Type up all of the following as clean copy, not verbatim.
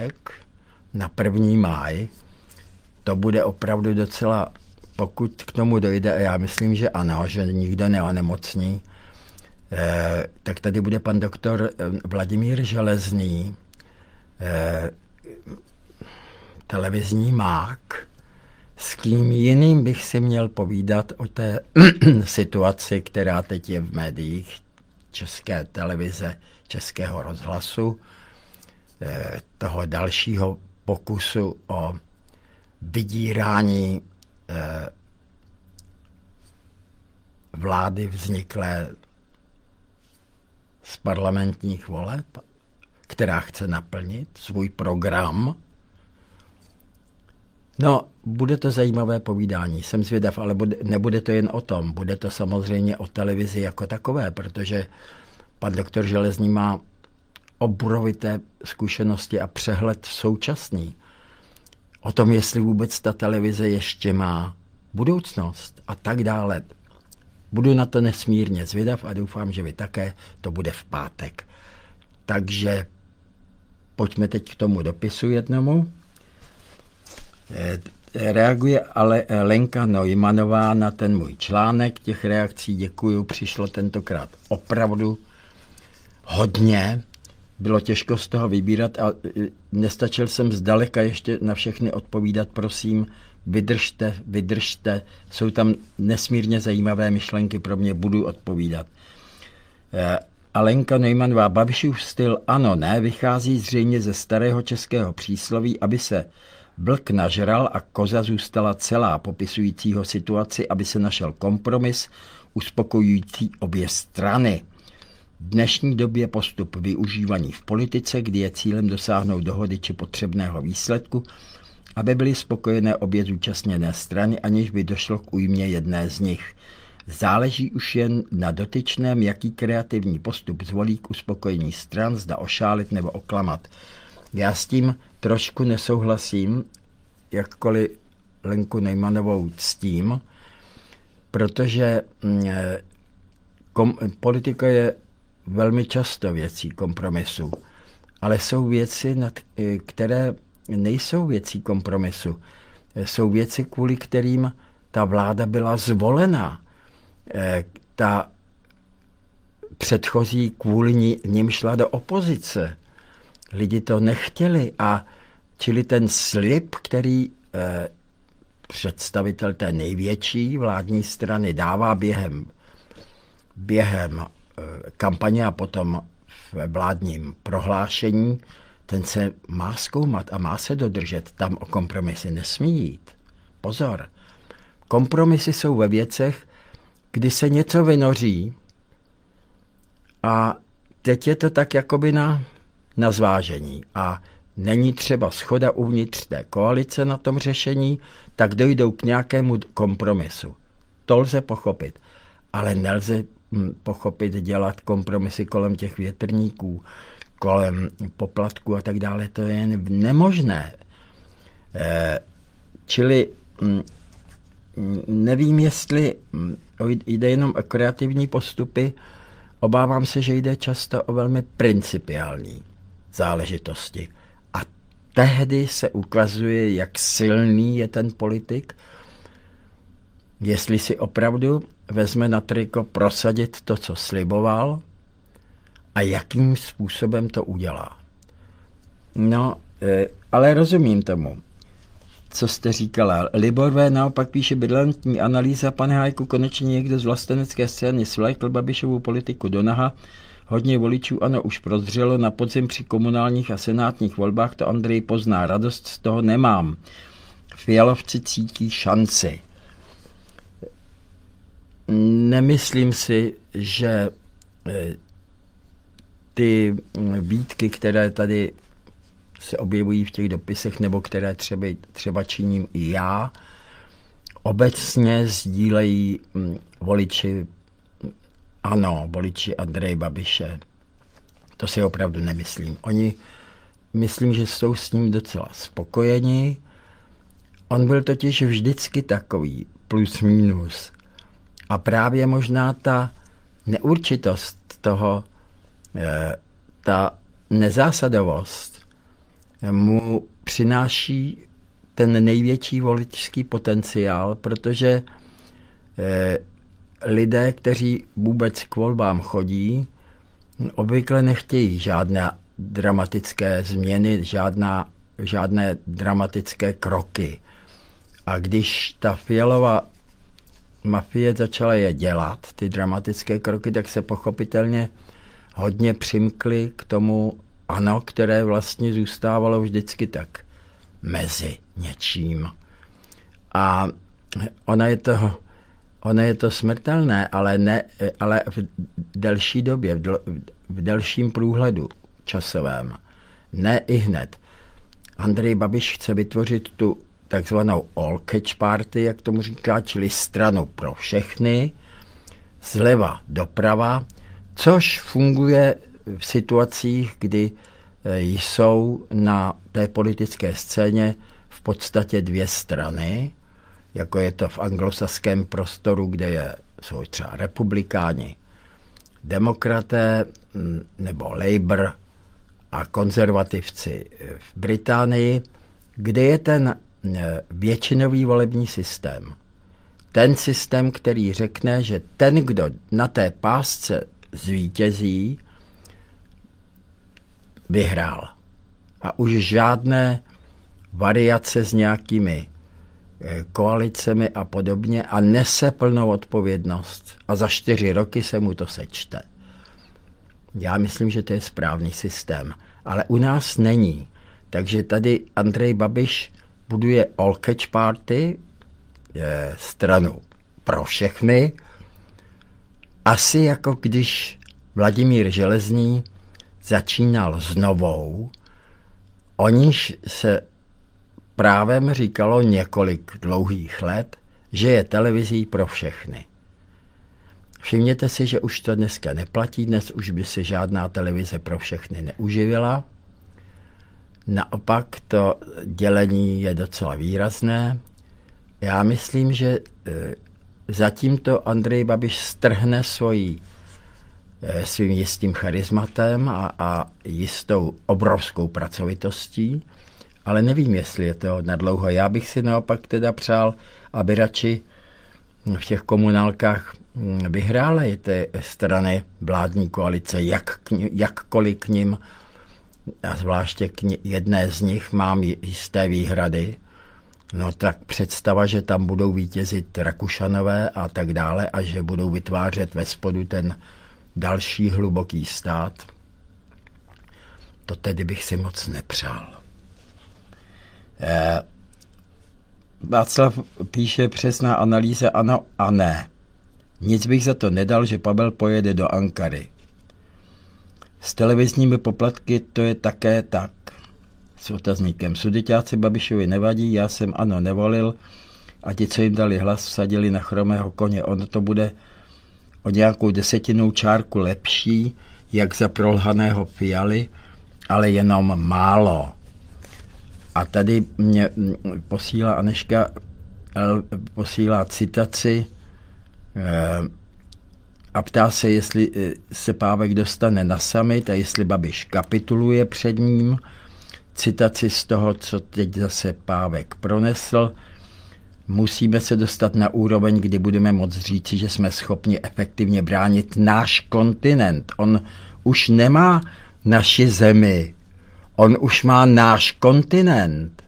na 1. máj. To bude opravdu docela, pokud k tomu dojde, a já myslím, že ano, že nikdo neonemocní, tak tady bude pan doktor Vladimír Železný, televizní mák. S kým jiným bych si měl povídat o té situaci, která teď je v médiích České televize, Českého rozhlasu, toho dalšího pokusu o vydírání vlády vzniklé z parlamentních voleb, která chce naplnit svůj program. No, bude to zajímavé povídání, jsem zvědav, ale nebude to jen o tom, bude to samozřejmě o televizi jako takové, protože pan doktor Železný má obrovité zkušenosti a přehled současný o tom, jestli vůbec ta televize ještě má budoucnost a tak dále. Budu na to nesmírně zvědav a doufám, že vy také, to bude v pátek. Takže pojďme teď k tomu dopisu jednomu. Reaguje ale Lenka Neumannová na ten můj článek. Těch reakcí děkuju, přišlo tentokrát opravdu hodně. Bylo těžko z toho vybírat a nestačil jsem zdaleka ještě na všechny odpovídat, prosím, vydržte. Jsou tam nesmírně zajímavé myšlenky, pro mě budu odpovídat. Alenka Neumannová, Babišův styl ano, ne, vychází zřejmě ze starého českého přísloví, aby se vlk nažral a koza zůstala celá, popisujícího situaci, aby se našel kompromis uspokojující obě strany. V dnešní době postup využívaný v politice, kdy je cílem dosáhnout dohody či potřebného výsledku, aby byly spokojené obě zúčastněné strany, aniž by došlo k újmě jedné z nich. Záleží už jen na dotyčném, jaký kreativní postup zvolí k uspokojení stran, zda ošálit nebo oklamat. Já s tím trošku nesouhlasím, jakkoliv Lenku Neumannovou ctím, protože politika je velmi často věcí kompromisu, ale jsou věci, které nejsou věcí kompromisu. Jsou věci, kvůli kterým ta vláda byla zvolena. Ta předchozí kvůli ním šla do opozice. Lidi to nechtěli a čili ten slib, který představitel té největší vládní strany dává během kampaně a potom v vládním prohlášení, ten se má zkoumat a má se dodržet. Tam o kompromisy nesmí jít. Pozor. Kompromisy jsou ve věcech, kdy se něco vynoří a teď je to tak jakoby na zvážení a není třeba shoda uvnitř té koalice na tom řešení, tak dojdou k nějakému kompromisu. To lze pochopit, ale nelze pochopit dělat kompromisy kolem těch větrníků, kolem poplatků a tak dále, to je nemožné. Čili nevím, jestli jde jenom o kreativní postupy, obávám se, že jde často o velmi principiální záležitosti. A tehdy se ukazuje, jak silný je ten politik, jestli si opravdu vezme na triko prosadit to, co sliboval a jakým způsobem to udělá. No, ale rozumím tomu, co jste říkala. Libor V. naopak píše brilantní analýza. Pane Hájku, konečně někdo z vlastenecké scény svlékl Babišovu politiku do naha. Hodně voličů ano už prozřelo. Na podzim při komunálních a senátních volbách to Andrej pozná. Radost z toho nemám. Fialovci cítí šanci. Nemyslím si, že ty výtky, které tady se objevují v těch dopisech, nebo které třeba činím i já, obecně sdílejí voliči Andreje Babiše. To si opravdu nemyslím. Oni myslím, že jsou s ním docela spokojeni. On byl totiž vždycky takový, plus minus. A právě možná ta neurčitost toho, ta nezásadovost mu přináší ten největší voličský potenciál, protože lidé, kteří vůbec k volbám chodí, obvykle nechtějí žádné dramatické změny, žádné dramatické kroky. A když ta Fialová mafie začala je dělat, ty dramatické kroky, tak se pochopitelně hodně přimkli k tomu ANO, které vlastně zůstávalo vždycky tak mezi něčím. A ono je to smrtelné, ale v delší době, v delším průhledu časovém, ne i hned. Andrej Babiš chce vytvořit tu takzvanou all catch party, jak tomu říká, čili stranu pro všechny, zleva doprava, což funguje v situacích, kdy jsou na té politické scéně v podstatě dvě strany, jako je to v anglosaském prostoru, kde jsou třeba republikáni, demokraté nebo Labour a konzervativci v Británii, kde je ten většinový volební systém. Ten systém, který řekne, že ten, kdo na té pásce zvítězí, vyhrál. A už žádné variace s nějakými koalicemi a podobně a nese plnou odpovědnost. A za 4 roky se mu to sečte. Já myslím, že to je správný systém. Ale u nás není. Takže tady Andrej Babiš buduje all catch party, stranu pro všechny. Asi jako když Vladimír Železný začínal s Novou, o níž se právem říkalo několik dlouhých let, že je televizí pro všechny. Všimněte si, že už to dneska neplatí, dnes už by se žádná televize pro všechny neuživila. Naopak to dělení je docela výrazné. Já myslím, že zatím to Andrej Babiš strhne svým jistým charizmatem a jistou obrovskou pracovitostí, ale nevím, jestli je to nadlouho. Já bych si naopak teda přál, aby radši v těch komunálkách vyhrály ty strany vládní koalice, jakkoliv k nim, a zvláště k jedné z nich mám jisté výhrady, no tak představa, že tam budou vítězit Rakušanové a tak dále a že budou vytvářet ve spodu ten další hluboký stát, to tedy bych si moc nepřál. Václav píše přesná analýza ano a ne. Nic bych za to nedal, že Pavel pojede do Ankary. S televizními poplatky to je také tak. S otazníkem. Sudeťáci Babišovi nevadí, já jsem ANO nevolil a ti, co jim dali hlas, vsadili na chromého koně. Ono to bude o nějakou 10 čárku lepší, jak za prolhaného Fialy, ale jenom málo. A tady mě posílá Aneška, posílá citaci a ptá se, jestli se Pávek dostane na summit a jestli Babiš kapituluje před ním. Citaci z toho, co teď zase Pávek pronesl. Musíme se dostat na úroveň, kdy budeme moct říci, že jsme schopni efektivně bránit náš kontinent. On už nemá naši zemi. On už má náš kontinent.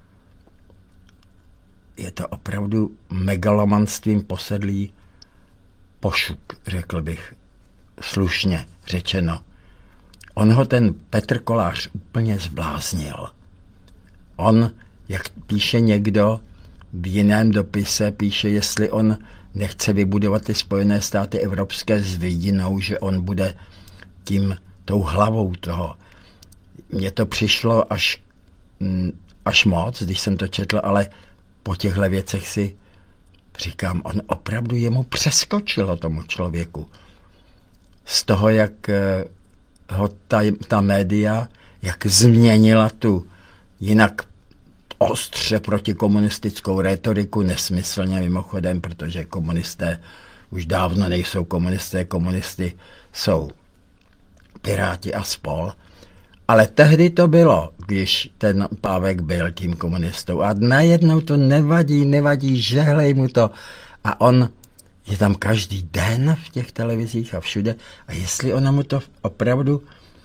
Je to opravdu megalomanstvím posedlý pošuk, řekl bych, slušně řečeno. On ho ten Petr Kolář úplně zbláznil. On, jak píše někdo v jiném dopise, píše, jestli on nechce vybudovat ty Spojené státy evropské s vidinou, že on bude tou hlavou toho. Mně to přišlo až moc, když jsem to četl, ale po těchto věcech si říkám, on opravdu jemu přeskočilo tomu člověku. Z toho, jak ho ta média, jak změnila tu jinak ostře protikomunistickou rétoriku, nesmyslně mimochodem, protože komunisté už dávno nejsou komunisté, komunisty jsou Piráti a spol. Ale tehdy to bylo, když ten Pávek byl tím komunistou. A najednou to nevadí, žehlej mu to. A on je tam každý den v těch televizích a všude. A jestli ona mu to opravdu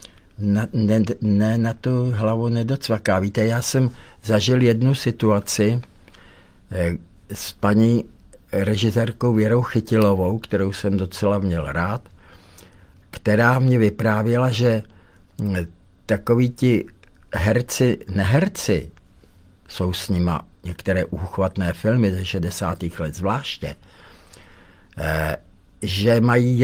na tu hlavu nedocvaká. Víte, já jsem zažil jednu situaci s paní režisérkou Věrou Chytilovou, kterou jsem docela měl rád, která mě vyprávěla, že takoví ti neherci, jsou s nima některé úchvatné filmy ze 60. let zvláště, že mají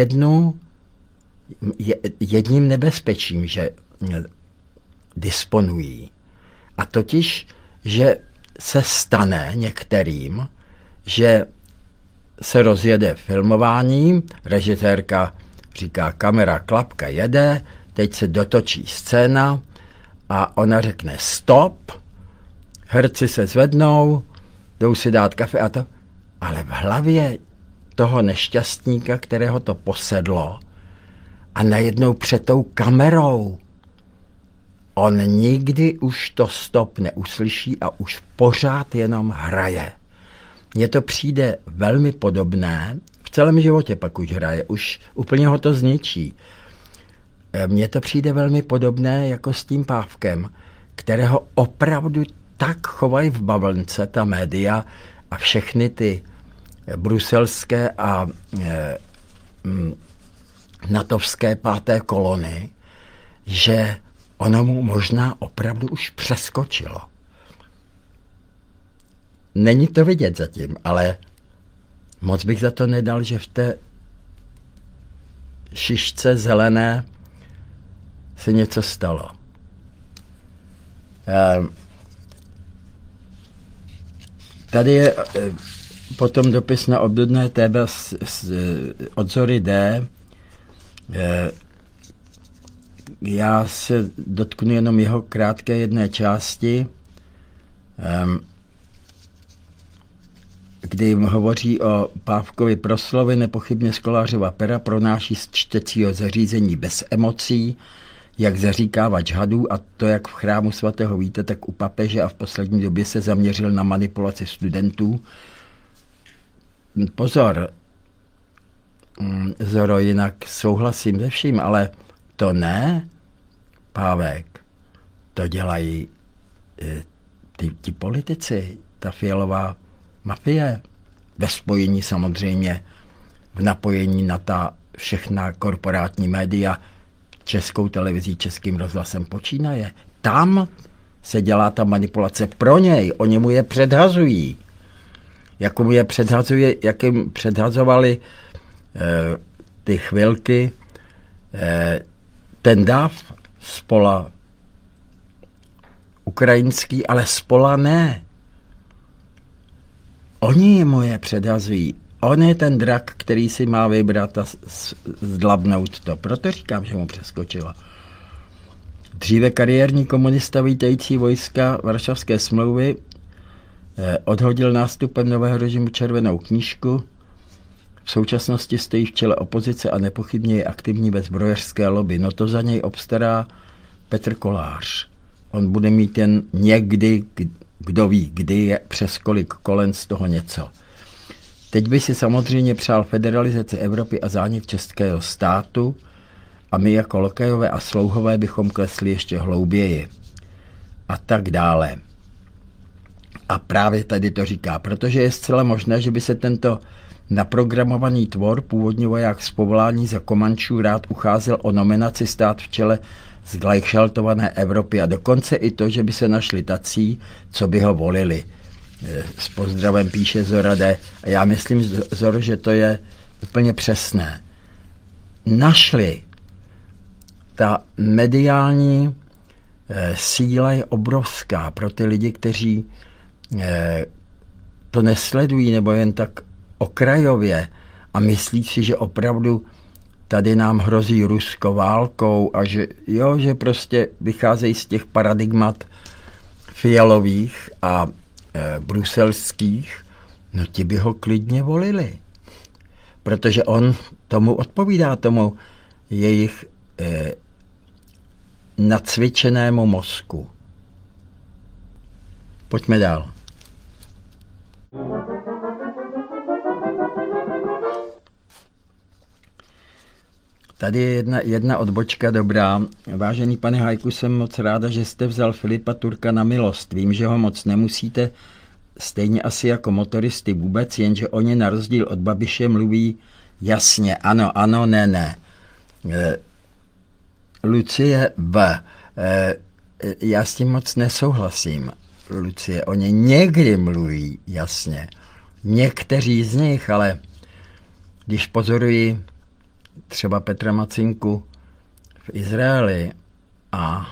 jedním nebezpečím, že disponují. A totiž, že se stane některým, že se rozjede filmování, režisérka říká, kamera, klapka jede, teď se dotočí scéna a ona řekne stop, herci se zvednou, jdou si dát kafe a to, ale v hlavě toho nešťastníka, kterého to posedlo, a najednou před tou kamerou on nikdy už to stop neuslyší a už pořád jenom hraje. Mně to přijde velmi podobné, v celém životě pak už hraje, už úplně ho to zničí. Mně to přijde velmi podobné jako s tím Pávkem, kterého opravdu tak chovají v bavlnce ta média a všechny ty bruselské a natovské páté kolony, že ono mu možná opravdu už přeskočilo. Není to vidět zatím, ale moc bych za to nedal, že v té šišce zelené se něco stalo. Tady je potom dopis na obdobné téma od Zory D. Já se dotknu jenom jeho krátké jedné části, kdy hovoří o Pávkovi proslovy, nepochybně z Kolářova pera pronáší z čtecího zařízení bez emocí, jak zaříkávač hadů, a to jak v chrámu svatého Víta, tak u papeže, a v poslední době se zaměřil na manipulaci studentů. Pozor, Zoro, jinak souhlasím se vším, ale to ne, Pávek, to dělají ti politici, ta Fialová mafie, ve spojení samozřejmě, v napojení na ta všechna korporátní média, Českou televizí, Českým rozhlasem počínaje. Tam se dělá ta manipulace pro něj, oni mu je předhazují. Jako mu je předhazuje, jak jim předhazovali ty chvilky, ten dav spola ukrajinský, ale spola ne. Oni mu je předhazují. On je ten drak, který si má vybrat a zdlabnout to. Proto říkám, že mu přeskočila. Dříve kariérní komunista vítající vojska Varšavské smlouvy odhodil nástupem nového režimu červenou knížku. V současnosti stojí v čele opozice a nepochybně je aktivní ve zbrojařské lobby. No to za něj obstará Petr Kolář. On bude mít jen někdy, kdo ví, kdy je přes kolik kolen z toho něco. Teď by si samozřejmě přál federalizaci Evropy a zánik českého státu a my jako lokajové a slouhové bychom klesli ještě hlouběji. A tak dále. A právě tady to říká, protože je zcela možné, že by se tento naprogramovaný tvor, původně voják z povolání za Komančů, rád ucházel o nominaci stát v čele zglajšaltované Evropy a dokonce i to, že by se našli tací, co by ho volili. S pozdravem píše Zora D. A já myslím, Zoro, že to je úplně přesné. Našli. Ta mediální síla je obrovská pro ty lidi, kteří to nesledují nebo jen tak okrajově a myslí si, že opravdu tady nám hrozí Rusko válkou a že prostě vycházejí z těch paradigmat fialových a bruselských, no ti by ho klidně volili. Protože on tomu odpovídá, tomu jejich nacvičenému mozku. Pojďme dál. Tady je jedna odbočka dobrá. Vážený pane Hajku, jsem moc ráda, že jste vzal Filipa Turka na milost. Vím, že ho moc nemusíte, stejně asi jako motoristy vůbec, jenže oni na rozdíl od Babiše mluví jasně, ano, ano, ne, ne. Lucie V. Já s tím moc nesouhlasím, Lucie. Oni někdy mluví jasně. Někteří z nich, ale když pozoruji třeba Petra Macinku v Izraeli a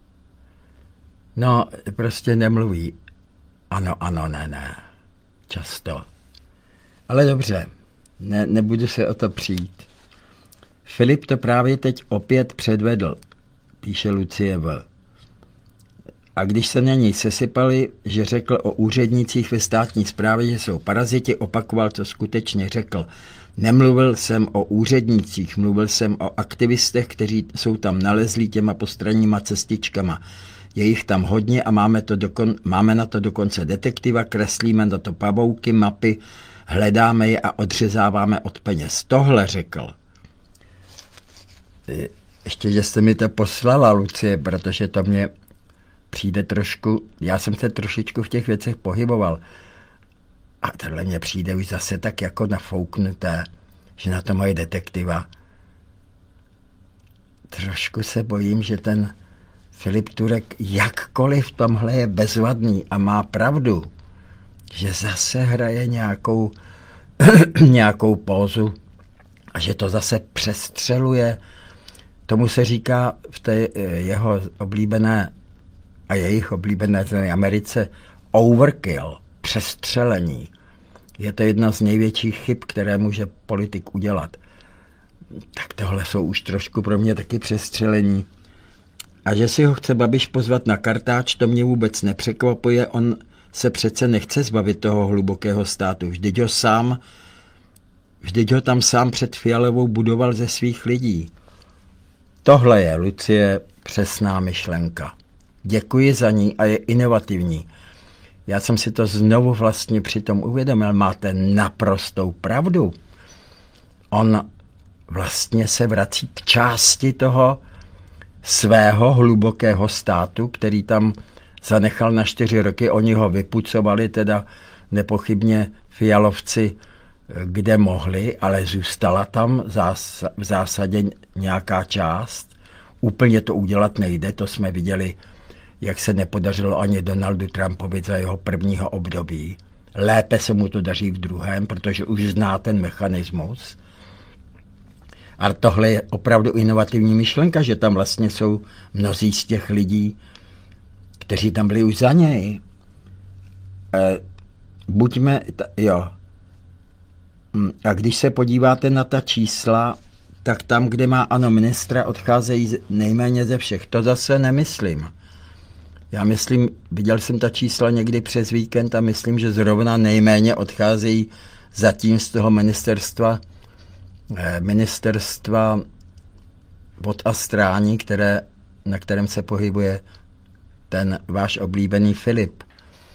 no, prostě nemluví ano, ano, ne, ne. Často. Ale dobře, nebudu se o to přijít. Filip to právě teď opět předvedl, píše Lucie V. A když se na něj sesypali, že řekl o úřednicích ve státní správě, že jsou paraziti, opakoval, co skutečně řekl. Nemluvil jsem o úřednicích, mluvil jsem o aktivistech, kteří jsou tam nalezlí těma postranníma cestičkama. Je jich tam hodně a máme na to dokonce detektiva, kreslíme na to pavouky, mapy, hledáme je a odřezáváme od peněz. Tohle řekl. Ještě, že jste mi to poslala, Lucie, protože to mě přijde trošku, já jsem se trošičku v těch věcech pohyboval. A tohle mě přijde už zase tak jako nafouknuté, že na to moje detektiva. Trošku se bojím, že ten Filip Turek jakkoliv v tomhle je bezvadný a má pravdu, že zase hraje nějakou pózu a že to zase přestřeluje. Tomu se říká v té jeho oblíbené a jejich oblíbené v Americe overkill, přestřelení. Je to jedna z největších chyb, které může politik udělat. Tak tohle jsou už trošku pro mě taky přestřelení. A že si ho chce Babiš pozvat na kartáč, to mě vůbec nepřekvapuje. On se přece nechce zbavit toho hlubokého státu. Vždyť ho tam sám před Fialovou budoval ze svých lidí. Tohle je, Lucie, přesná myšlenka. Děkuji za ní a je inovativní. Já jsem si to znovu vlastně přitom uvědomil. Máte naprostou pravdu. On vlastně se vrací k části toho svého hlubokého státu, který tam zanechal na 4 roky. Oni ho vypucovali, teda nepochybně Fialovci, kde mohli, ale zůstala tam v zásadě nějaká část. Úplně to udělat nejde, to jsme viděli, jak se nepodařilo ani Donaldu Trumpovi za jeho prvního období. Lépe se mu to daří v druhém, protože už zná ten mechanismus. A tohle je opravdu inovativní myšlenka, že tam vlastně jsou mnozí z těch lidí, kteří tam byli už za něj. A když se podíváte na ta čísla, tak tam, kde má ANO ministra, odcházejí nejméně ze všech. To zase nemyslím. Já myslím, viděl jsem ta čísla někdy přes víkend a myslím, že zrovna nejméně odcházejí zatím z toho ministerstva vod a strání, na kterém se pohybuje ten váš oblíbený Filip.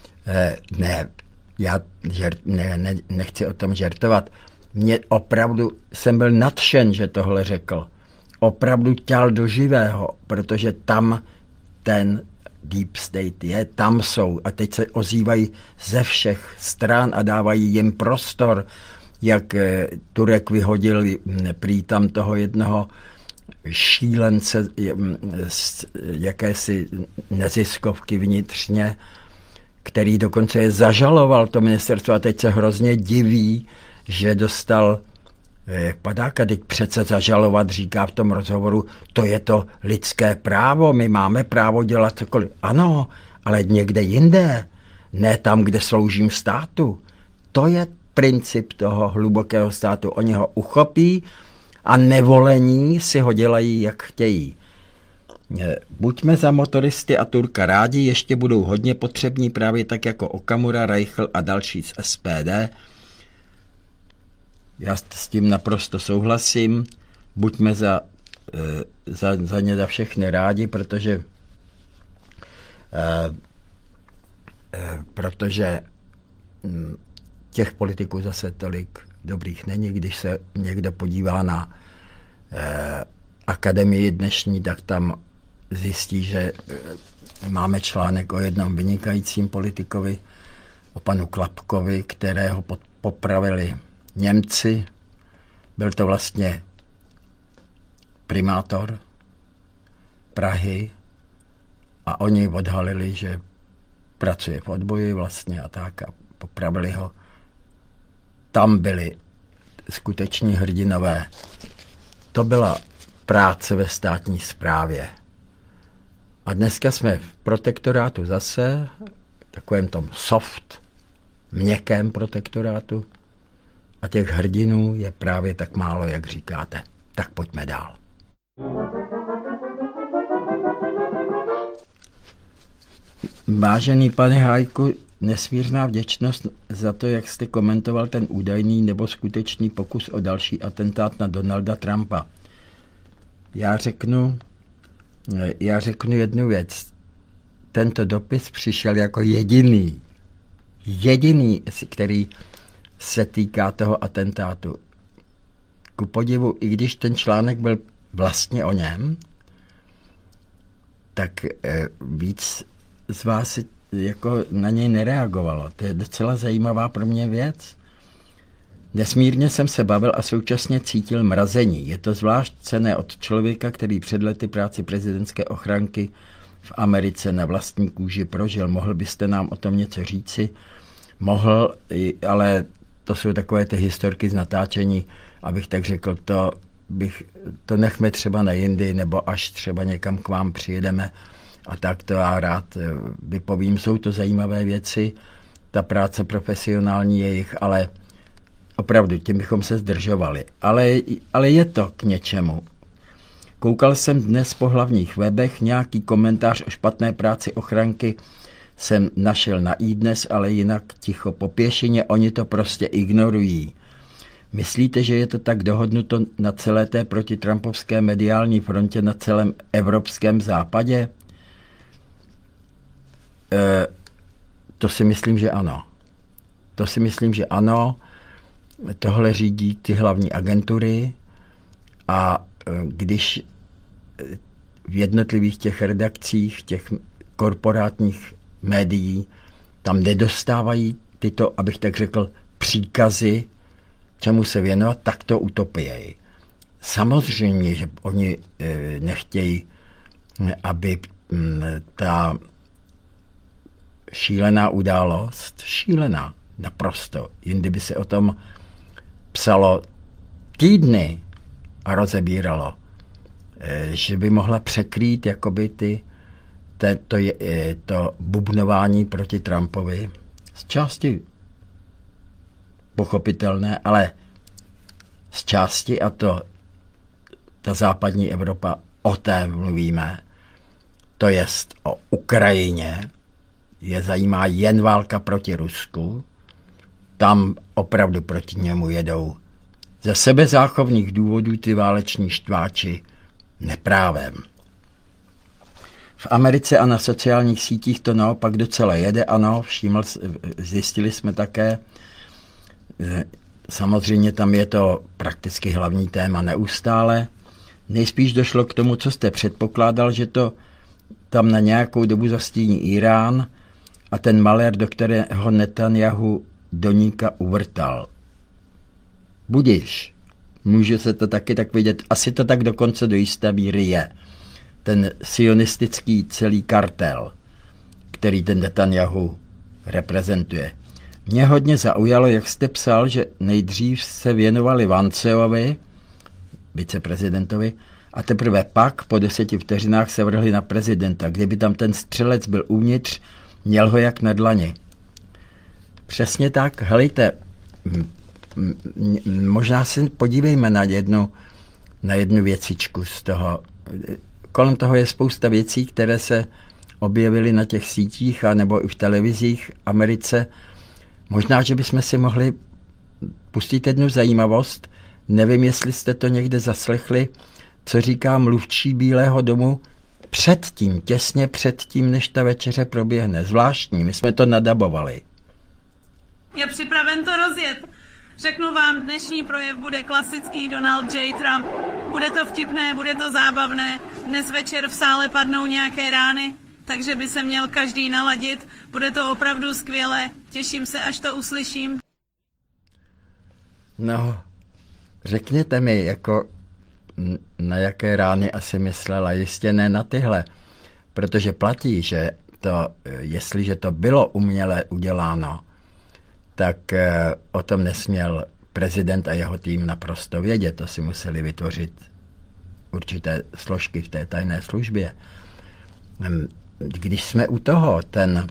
Já nechci o tom žertovat. Opravdu jsem byl nadšen, že tohle řekl. Opravdu ťal do živého, protože tam ten Deep State je, tam jsou a teď se ozývají ze všech stran a dávají jim prostor, jak Turek vyhodil prý tam toho jednoho šílence z jakési neziskovky vnitřně, který dokonce je zažaloval to ministerstvo a teď se hrozně diví, že dostal padáka, teď přece zažalovat, říká v tom rozhovoru, to je to lidské právo, my máme právo dělat cokoliv. Ano, ale někde jinde, ne tam, kde sloužím státu. To je princip toho hlubokého státu. Oni ho uchopí a nevolení si ho dělají, jak chtějí. Buďme za motoristy a Turka rádi, ještě budou hodně potřební, právě tak jako Okamura, Reichl a další z SPD. Já s tím naprosto souhlasím. Buďme za za ně za všechny rádi, protože těch politiků zase tolik dobrých není. Když se někdo podívá na akademii dnešní, tak tam zjistí, že máme článek o jednom vynikajícím politikovi, o panu Klapkovi, kterého popravili Němci. Byl to vlastně primátor Prahy a oni odhalili, že pracuje v odboji vlastně a tak a popravili ho. Tam byli skuteční hrdinové. To byla práce ve státní správě. A dneska jsme v protektorátu zase, takovém tom soft, měkkém protektorátu a těch hrdinů je právě tak málo, jak říkáte. Tak pojďme dál. Vážený pane Hájku, nesmírná vděčnost za to, jak jste komentoval ten údajný nebo skutečný pokus o další atentát na Donalda Trumpa. Já řeknu jednu věc. Tento dopis přišel jako jediný, který se týká toho atentátu. Ku podivu, i když ten článek byl vlastně o něm, tak víc z vás jako na něj nereagovalo. To je docela zajímavá pro mě věc. Nesmírně jsem se bavil a současně cítil mrazení. Je to zvlášť cenné od člověka, který před lety práci prezidentské ochranky v Americe na vlastní kůži prožil. Mohl byste nám o tom něco říci? Mohl, ale to jsou takové ty historky z natáčení, abych tak řekl, to nechme třeba na jindy, nebo až třeba někam k vám přijedeme a tak to já rád vypovím. Jsou to zajímavé věci, ta práce profesionální jejich, ale opravdu, tím bychom se zdržovali. Ale je to k něčemu. Koukal jsem dnes po hlavních webech, nějaký komentář o špatné práci ochranky jsem našel na iDnes, ale jinak ticho po pěšině, oni to prostě ignorují. Myslíte, že je to tak dohodnuto na celé té protitrampovské mediální frontě na celém evropském západě? To si myslím, že ano. Tohle řídí ty hlavní agentury a když v jednotlivých těch redakcích, těch korporátních médií, tam nedostávají tyto, abych tak řekl, příkazy, čemu se věnovat, tak to utopějí. Samozřejmě, že oni nechtějí, aby ta šílená událost, šílená naprosto, jindy by se o tom psalo týdny a rozebíralo, že by mohla překrýt jakoby to bubnování proti Trumpovi. Z části pochopitelné, ale z části, a to ta západní Evropa, o té mluvíme, to jest o Ukrajině, je zajímá jen válka proti Rusku, tam opravdu proti němu jedou ze sebezáchovných důvodů ty váleční štváči neprávem. V Americe a na sociálních sítích to naopak docela jede, ano, zjistili jsme také. Samozřejmě tam je to prakticky hlavní téma neustále. Nejspíš došlo k tomu, co jste předpokládal, že to tam na nějakou dobu zastíní Irán a ten malér, do kterého Netanjahu doníka uvrtal. Budiš, může se to taky tak vidět, asi to tak dokonce do jisté míry je. Ten sionistický celý kartel, který ten Netanjahu reprezentuje. Mě hodně zaujalo, jak jste psal, že nejdřív se věnovali Vanceovi, viceprezidentovi, a teprve pak po 10 vteřinách se vrhli na prezidenta. Kdyby tam ten střelec byl uvnitř, měl ho jak na dlani. Přesně tak, helejte, možná se podívejme na jednu věcičku z toho. Kolem toho je spousta věcí, které se objevily na těch sítích a nebo i v televizích v Americe. Možná, že bychom si mohli pustit jednu zajímavost. Nevím, jestli jste to někde zaslechli. co říká mluvčí Bílého domu předtím, těsně předtím, než ta večeře proběhne. Zvláštní, my jsme to nadabovali. Je připraven to rozjet. Řeknu vám, dnešní projev bude klasický Donald J. Trump. Bude to vtipné, bude to zábavné. Dnes večer v sále padnou nějaké rány, takže by se měl každý naladit. Bude to opravdu skvělé. Těším se, až to uslyším. No, řekněte mi, jako na jaké rány asi myslela, jistě ne na tyhle, protože platí, že to, jestliže to bylo uměle uděláno, tak o tom nesměl prezident a jeho tým naprosto vědět. To si museli vytvořit určité složky v té tajné službě. Když jsme u toho,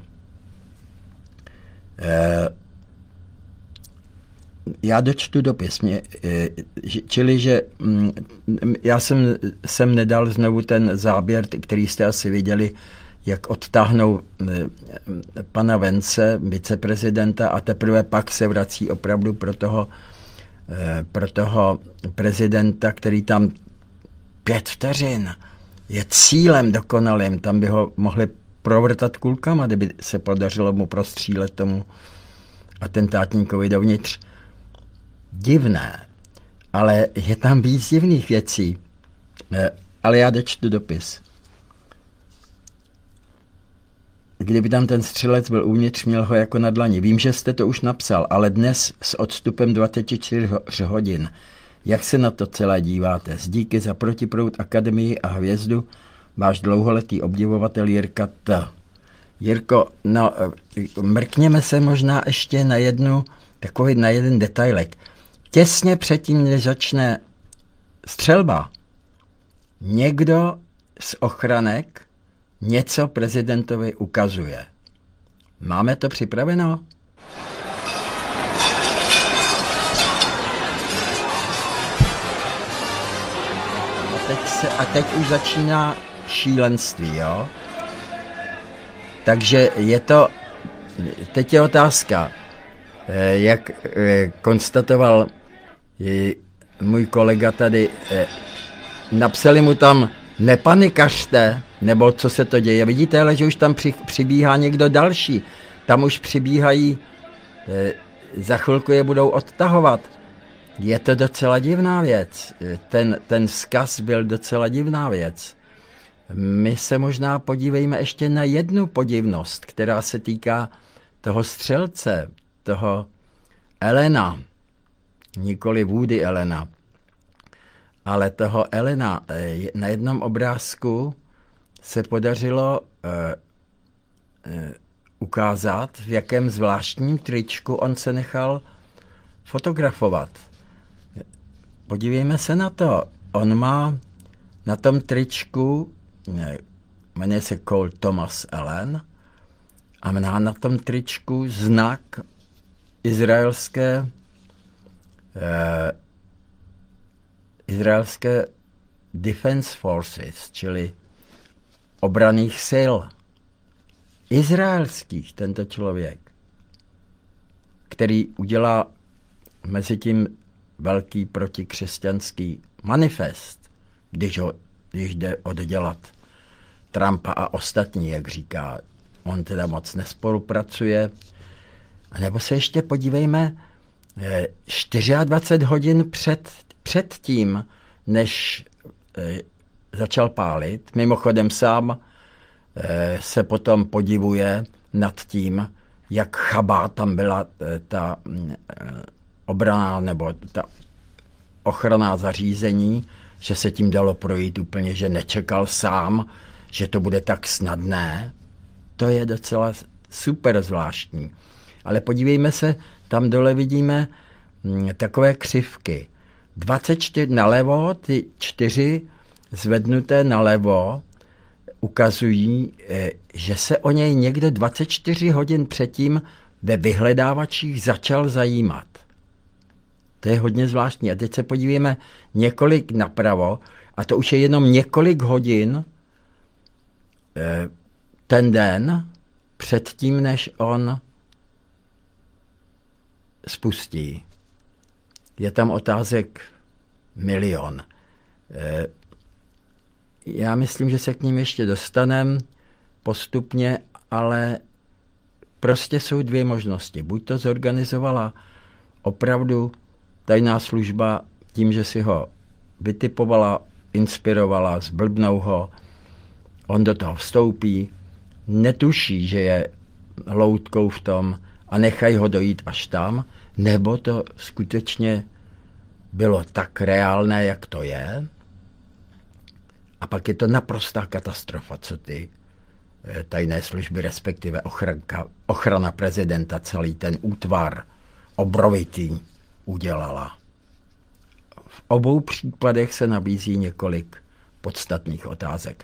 já dočtu dopis, čili že já jsem sem nedal znovu ten záběr, který jste asi viděli, jak odtáhnou pana Vence, viceprezidenta, a teprve pak se vrací opravdu pro toho prezidenta, který tam 5 vteřin je cílem dokonalým, tam by ho mohli provrtat kulkama, kdyby se podařilo mu prostřílet tomu atentátníkovi dovnitř. Divné, ale je tam víc divných věcí. Ale já dočtu dopis. Kdyby tam ten střelec byl uvnitř, měl ho jako na dlani. Vím, že jste to už napsal, ale dnes s odstupem 24 hodin. Jak se na to celé díváte? Díky za Protiproud Akademii a Hvězdu, váš dlouholetý obdivovatel Jirka T. Jirko, no, mrkněme se možná ještě na jeden detailek. Těsně předtím, než začne střelba, někdo z ochranek něco prezidentovi ukazuje. Máme to připraveno? A teď už začíná šílenství, jo? Takže teď je otázka, jak konstatoval můj kolega tady, napsali mu tam nepanikařte, nebo co se to děje. Vidíte, ale že už tam přibíhá někdo další. Tam už přibíhají, za chvilku je budou odtahovat. Je to docela divná věc. Ten vzkaz byl docela divná věc. My se možná podívejme ještě na jednu podivnost, která se týká toho střelce, toho Elena, nikoli Woody Elena, ale toho Elena. Na jednom obrázku se podařilo ukázat, v jakém zvláštním tričku on se nechal fotografovat. Podívejme se na to. On má na tom tričku, jmenuje se Cole Thomas Allen, a má na tom tričku znak izraelské Defense Forces, čili obranných sil. Izraelských, tento člověk, který udělá mezi tím velký protikřesťanský manifest, když jde oddělat Trumpa a ostatní, jak říká. On teda moc nespolupracuje. A nebo se ještě podívejme 24 hodin před tím, než začal pálit. Mimochodem sám se potom podivuje nad tím, jak chabá tam byla ta obrana nebo ta ochranná zařízení, že se tím dalo projít úplně, že nečekal sám, že to bude tak snadné. To je docela super zvláštní. Ale podívejme se, tam dole vidíme takové křivky. 24 nalevo, ty 4 zvednuté nalevo ukazují, že se o něj někde 24 hodin předtím ve vyhledávačích začal zajímat. To je hodně zvláštní. A teď se podívejme několik napravo, a to už je jenom několik hodin ten den předtím, než on spustí. Je tam otázek milion. já myslím, že se k ním ještě dostaneme postupně, ale prostě jsou dvě možnosti. Buď to zorganizovala opravdu tajná služba tím, že si ho vytipovala, inspirovala, zblbnou ho, on do toho vstoupí, netuší, že je loutkou v tom a nechají ho dojít až tam, nebo to skutečně bylo tak reálné, jak to je. A pak je to naprostá katastrofa, co ty tajné služby, respektive ochrana prezidenta, celý ten útvar obrovitý udělala. V obou případech se nabízí několik podstatných otázek.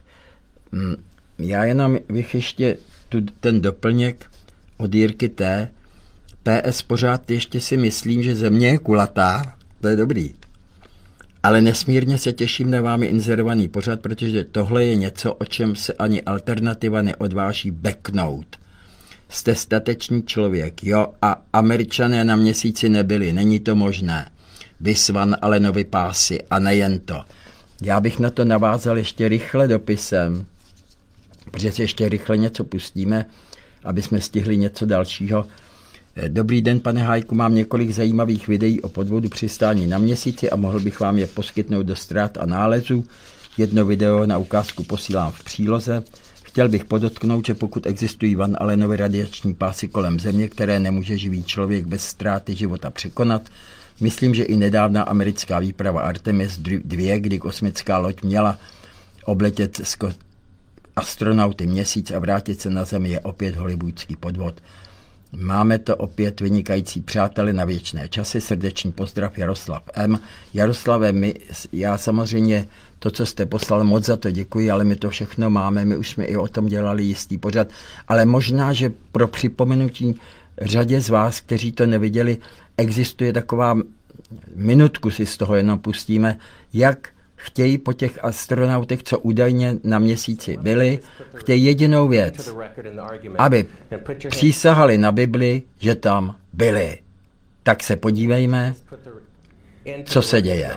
Já jenom bych ještě ten doplněk od Jirky T. PS pořád ještě si myslím, že země je kulatá, to je dobrý. Ale nesmírně se těším na vámi inzerovaný pořad, protože tohle je něco, o čem se ani alternativa neodváží beknout. Jste statečný člověk, jo, a Američané na Měsíci nebyli, není to možné. Vysvan Allenovi pásy a nejen to. Já bych na to navázal ještě rychle dopisem, protože si ještě rychle něco pustíme, aby jsme stihli něco dalšího. Dobrý den, pane Hájku, mám několik zajímavých videí o podvodu přistání na Měsíci a mohl bych vám je poskytnout do ztrát a nálezů. Jedno video na ukázku posílám v příloze. Chtěl bych podotknout, že pokud existují Van Allenovy radiační pásy kolem Země, které nemůže živý člověk bez ztráty života překonat, myslím, že i nedávná americká výprava Artemis 2, kdy kosmická loď měla obletět astronauty Měsíc a vrátit se na Zemi, je opět hollywoodský podvod. Máme to opět vynikající přáteli na věčné časy. Srdečný pozdrav, Jaroslav M. Jaroslave, já samozřejmě to, co jste poslal, moc za to děkuji, ale my to všechno máme, my už jsme i o tom dělali jistý pořad, ale možná, že pro připomenutí řadě z vás, kteří to neviděli, existuje taková minutku, si z toho jenom pustíme, jak chtějí po těch astronautech, co údajně na Měsíci byli, chtějí jedinou věc, aby přísahali na Bibli, že tam byli. Tak se podívejme, co se děje.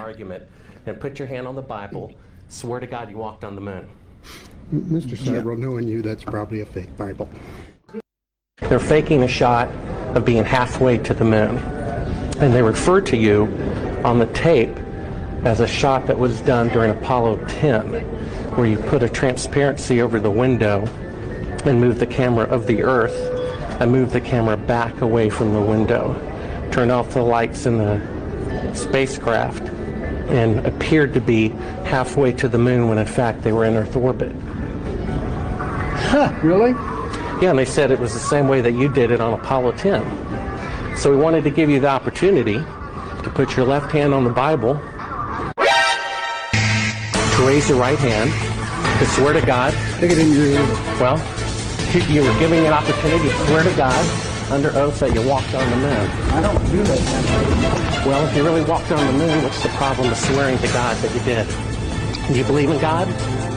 Mr. Sabro, knowing you, that's probably a fake Bible. They're faking a shot of being halfway to the moon. And they refer to you on the tape as a shot that was done during Apollo 10, where you put a transparency over the window and move the camera of the Earth and move the camera back away from the window. Turn off the lights in the spacecraft and appeared to be halfway to the moon when in fact they were in Earth orbit. Huh, really? Yeah, and they said it was the same way that you did it on Apollo 10. So we wanted to give you the opportunity to put your left hand on the Bible, to raise your right hand, to swear to God. Stick it in your ear. Well, you were giving an opportunity to swear to God under oath that you walked on the moon. I don't do that. Well, if you really walked on the moon, what's the problem with swearing to God that you did? Do you believe in God?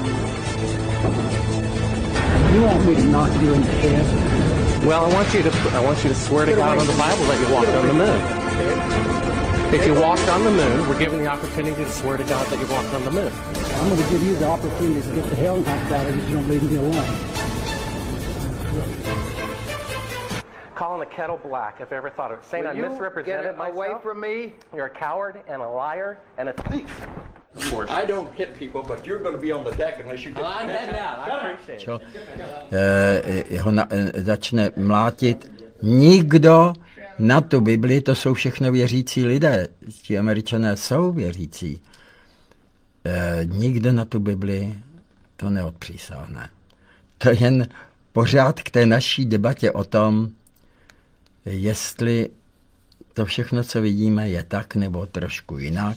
You want me to knock you in the head? Well, I want you to swear to God on the Bible that you walked on the moon. If you walked on the moon, we're given the opportunity to swear to God that you walked on the moon. I'm going to give you the opportunity to get the hell knocked out of you if you don't leave me alone. Calling the kettle black, if I ever thought of it. Saying I misrepresented myself. Away from me. You're a coward and a liar and a thief. I don't hit people, but you're going to be on the deck unless you get. I'm heading out. I appreciate it. Čo ho začne mlátit. Nikdo na tu Bibli, to jsou všechno věřící lidé. Ti Američané jsou věřící. Nikdo na tu Bibli to neodpřísáhne. To jen pořád k té naší debatě o tom, jestli to všechno, co vidíme, je tak nebo trošku jinak,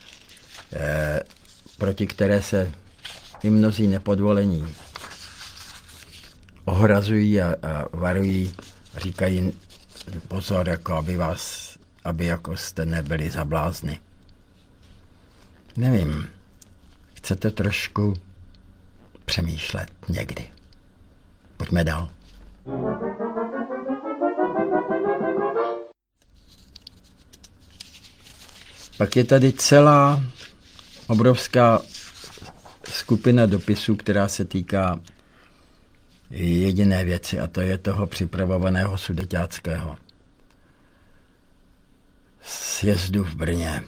proti které se i mnozí nepodvolení ohrazují a varují, říkají pozor, jako aby jako jste nebyli za blázny. Nevím, chcete trošku přemýšlet někdy. Pojďme dál. Pak je tady celá obrovská skupina dopisů, která se týká jediné věci, a to je toho připravovaného sudeťáckého sjezdu v Brně.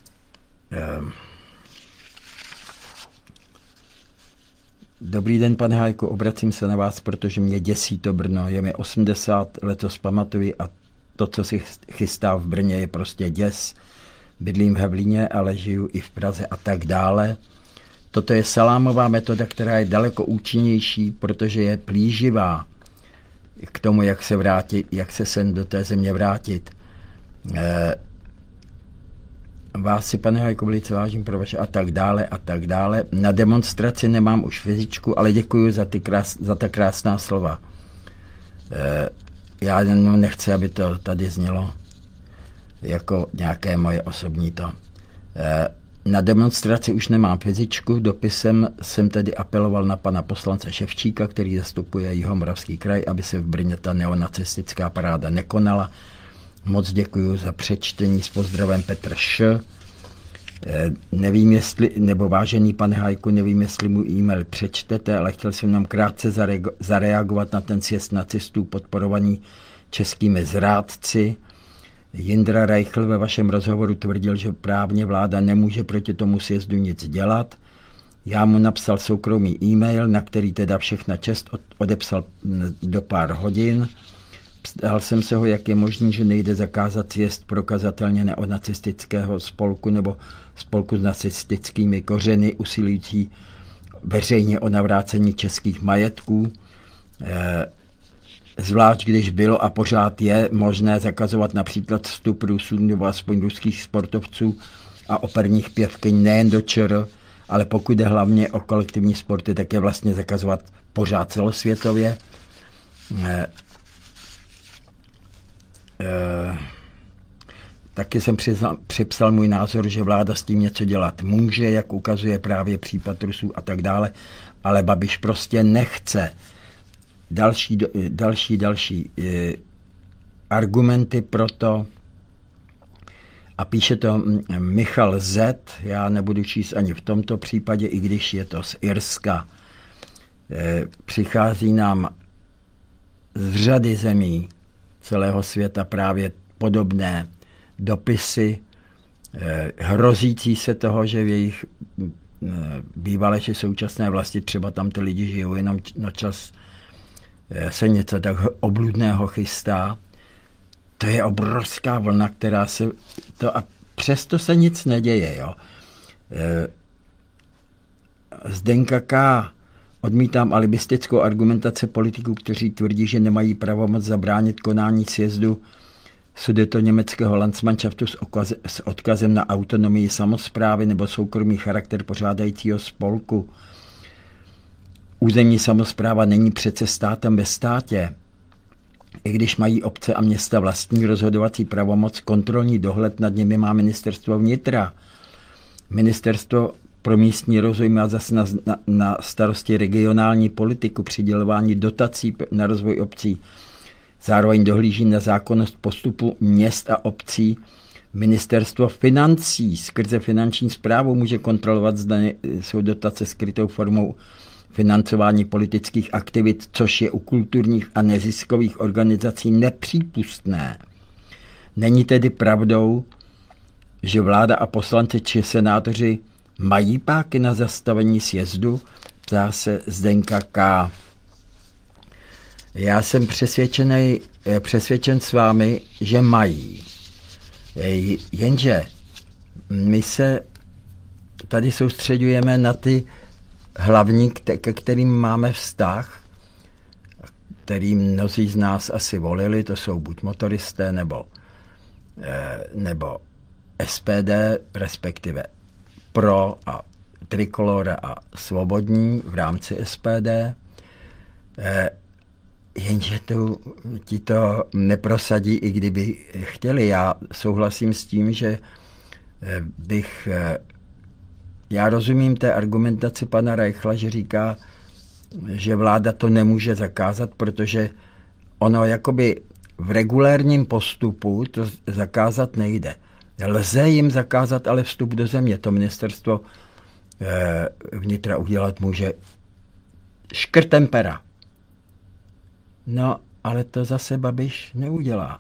Dobrý den, pane Hájku, obracím se na vás, protože mě děsí to Brno. Je mi 80, letos pamatuji a to, co si chystá v Brně, je prostě děs. Bydlím v Havlíně, ale žiju i v Praze a tak dále. Toto je salámová metoda, která je daleko účinnější, protože je plíživá k tomu, jak se sem do té země vrátit. Vás si, pane Hajko, velice vážím pro vaše a tak dále a tak dále. Na demonstraci nemám už fyzičku, ale děkuji za ta krásná slova. Já jenom nechci, aby to tady znělo jako nějaké moje osobní to. Na demonstraci už nemám fyzičku, dopisem jsem tedy apeloval na pana poslance Ševčíka, který zastupuje Jihomoravský kraj, aby se v Brně ta neonacistická paráda nekonala. Moc děkuji za přečtení, s pozdravem Petr Š. Nevím, jestli, nebo vážený pane Hajku, nevím, jestli můj e-mail přečtete, ale chtěl jsem nám krátce zareagovat na ten sjezd nacistů podporovaný českými zrádci. Jindra Reichl ve vašem rozhovoru tvrdil, že právně vláda nemůže proti tomu sjezdu nic dělat. Já mu napsal soukromý e-mail, na který teda všechna čest odepsal do pár hodin. Ptal jsem se ho, jak je možné, že nejde zakázat sjezd prokazatelně neonacistického spolku nebo spolku s nacistickými kořeny usilující veřejně o navrácení českých majetků. Zvlášť když bylo a pořád je možné zakazovat například vstup Rusů nebo aspoň ruských sportovců a operních pěvkyň nejen do ČR, ale pokud jde hlavně o kolektivní sporty, tak je vlastně zakazovat pořád celosvětově. Taky jsem připsal můj názor, že vláda s tím něco dělat může, jak ukazuje právě případ Rusů a tak dále, ale Babiš prostě nechce. Další argumenty pro to. A píše to Michal Z. Já nebudu číst ani v tomto případě, i když je to z Irska. Přichází nám z řady zemí celého světa právě podobné dopisy, hrozící se toho, že v jejich bývalé či současné vlasti třeba tam ty lidi žijou jenom na čas, se něco tak obludného chystá. To je obrovská vlna, která se... a přesto se nic neděje. Jo. Zdenka K. Odmítám alibistickou argumentaci politiků, kteří tvrdí, že nemají pravomoc zabránit konání sjezdu sudetoněmeckého Landsmannschaftu s odkazem na autonomii samosprávy nebo soukromý charakter pořádajícího spolku. Územní samospráva není přece státem ve státě. I když mají obce a města vlastní rozhodovací pravomoc, kontrolní dohled nad nimi má ministerstvo vnitra. Ministerstvo pro místní rozvoj má zase na starosti regionální politiku, přidělování dotací na rozvoj obcí. Zároveň dohlíží na zákonnost postupu měst a obcí. Ministerstvo financí skrze finanční správu může kontrolovat, zda jsou dotace skrytou formou financování politických aktivit, což je u kulturních a neziskových organizací nepřípustné. Není tedy pravdou, že vláda a poslanci či senátoři mají páky na zastavení sjezdu, ptá se Zdenka K. Já jsem přesvědčen s vámi, že mají. Jenže my se tady soustředujeme na ty hlavní, ke kterým máme vztah, který mnozí z nás asi volili, to jsou buď motoristé nebo SPD, respektive Pro a Trikolora a Svobodní v rámci SPD. Jenže ti to neprosadí, i kdyby chtěli. Já souhlasím s tím, že já rozumím té argumentaci pana Reichla, že říká, že vláda to nemůže zakázat, protože ono jakoby v regulérním postupu to zakázat nejde. Lze jim zakázat ale vstup do země. To ministerstvo vnitra udělat může škrtem pera. No, ale to zase Babiš neudělá.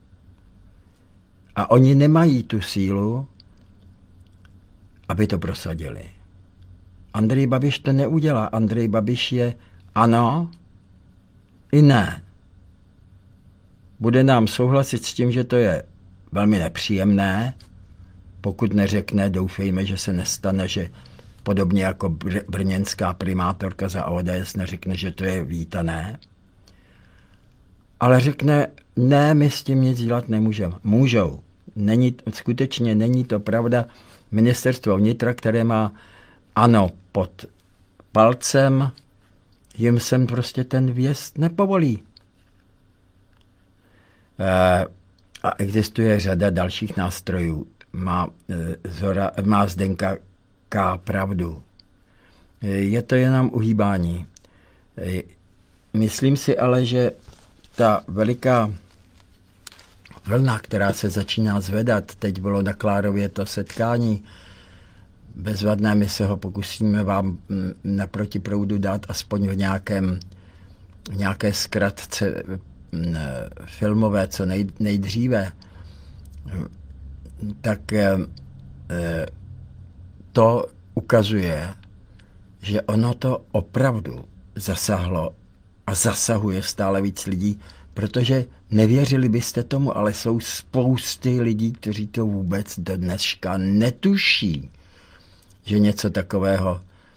A oni nemají tu sílu, aby to prosadili. Andrej Babiš to neudělá. Andrej Babiš je ano i ne. Bude nám souhlasit s tím, že to je velmi nepříjemné, pokud neřekne, doufejme, že se nestane, že podobně jako brněnská primátorka za ODS neřekne, že to je vítané, ale řekne, ne, my s tím nic dělat nemůžeme. Můžou. Skutečně není to pravda. Ministerstvo vnitra, které má ano pod palcem, jim sem prostě ten vjezd nepovolí. A existuje řada dalších nástrojů. Má Zdenka K. pravdu. Je to jenom uhýbání. Myslím si ale, že ta veliká vlna, která se začíná zvedat, teď bylo na Klárově to setkání, bezvadné, my se ho pokusíme vám naproti proudu dát aspoň v nějaké zkratce filmové, co nejdříve, tak to ukazuje, že ono to opravdu zasáhlo a zasahuje stále víc lidí, protože nevěřili byste tomu, ale jsou spousty lidí, kteří to vůbec do dneška netuší, že něco takového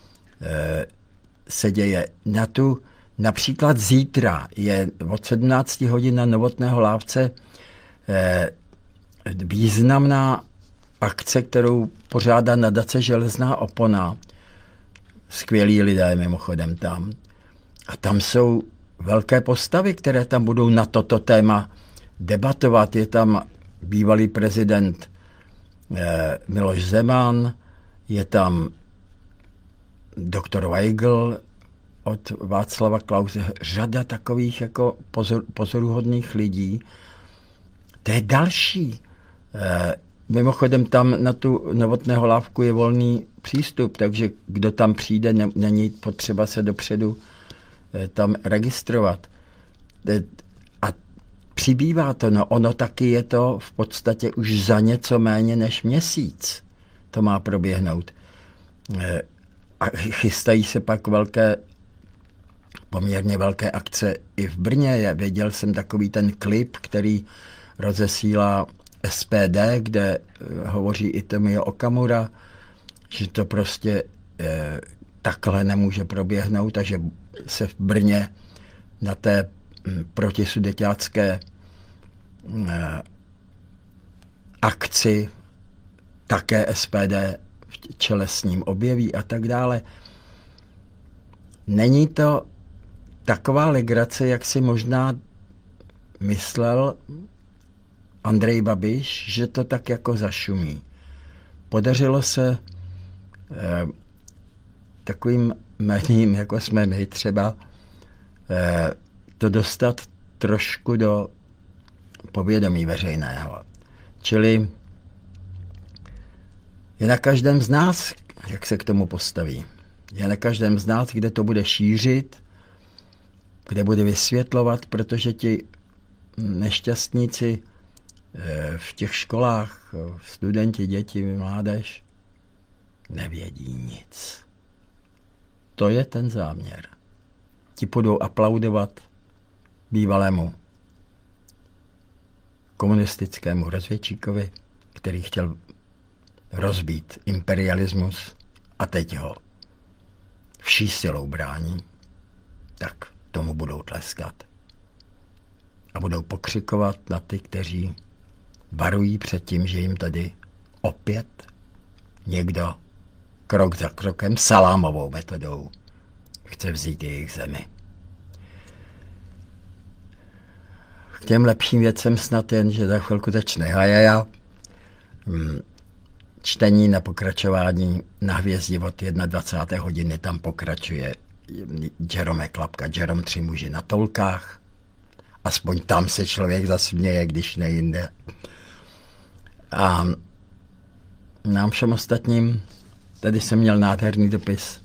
se děje. Například zítra je od 17 hodin na Novotného Lávce významná akce, kterou pořádá nadace Železná opona. Skvělí lidé mimochodem tam. A tam jsou velké postavy, které tam budou na toto téma debatovat. Je tam bývalý prezident Miloš Zeman, je tam doktor Weigl od Václava Klause, řada takových jako pozoruhodných lidí. To je další. Mimochodem tam na tu Novotného Lávku je volný přístup, takže kdo tam přijde, není potřeba se dopředu tam registrovat. A přibývá to, no ono taky je to v podstatě už za něco méně než měsíc. To má proběhnout. A chystají se pak poměrně velké akce i v Brně. Věděl jsem takový ten klip, který rozesílá SPD, kde hovoří i Tomio Okamura, že to prostě takhle nemůže proběhnout, takže se v Brně na té protisudeťácké akci také SPD v čele s ním objeví a tak dále. Není to taková legrace, jak si možná myslel Andrej Babiš, že to tak jako zašumí. Podařilo se takovým médiím, jako jsme my třeba, to dostat trošku do povědomí veřejného. Čili je na každém z nás, jak se k tomu postaví. Je na každém z nás, kde to bude šířit, kde bude vysvětlovat, protože ti nešťastníci v těch školách, studenti, děti, mládež, nevědí nic. To je ten záměr. Ti budou aplaudovat bývalému komunistickému rozvědčíkovi, který chtěl rozbít imperialismus a teď ho vší silou brání, tak tomu budou tleskat. A budou pokřikovat na ty, kteří varují před tím, že jim tady opět někdo krok za krokem salámovou metodou chce vzít jejich zemi. K těm lepším věcem snad jen, že za chvilku začne Hajaja. Čtení na pokračování na Hvězdě od 21. hodiny tam pokračuje Jerome Klapka, Jerome 3 muži na toulkách. Aspoň tam se člověk zasměje, když nejinde. A nám všem ostatním Tady jsem měl nádherný dopis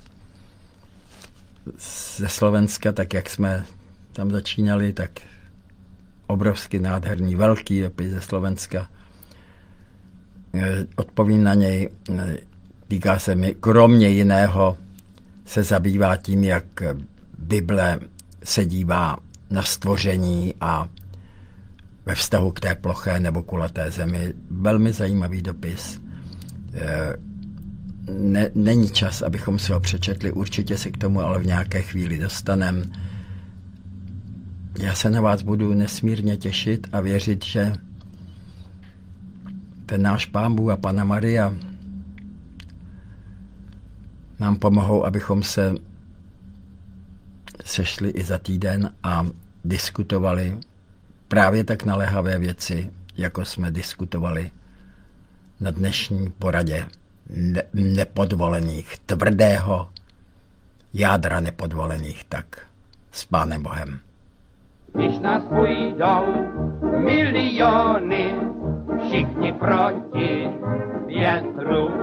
ze Slovenska, tak jak jsme tam začínali, tak obrovský nádherný, velký dopis ze Slovenska. Odpovím na něj, týká se mi, kromě jiného, se zabývá tím, jak Bible se dívá na stvoření a ve vztahu k té ploché nebo kulaté zemi. Velmi zajímavý dopis. Není čas, abychom si ho přečetli, určitě se k tomu ale v nějaké chvíli dostaneme. Já se na vás budu nesmírně těšit a věřit, že ten náš Pán Bůh a Panna Maria nám pomohou, abychom se sešli i za týden a diskutovali právě tak naléhavé věci, jako jsme diskutovali na dnešní poradě nepodvolených, tvrdého jádra nepodvolených, tak s Pánem Bohem. Když nás půjdou miliony, všichni proti větru